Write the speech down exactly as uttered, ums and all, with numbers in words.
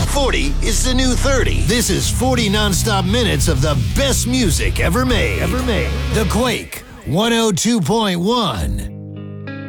forty is the new thirty. This is forty nonstop minutes of the best music ever made. Ever made. The Quake one oh two point one.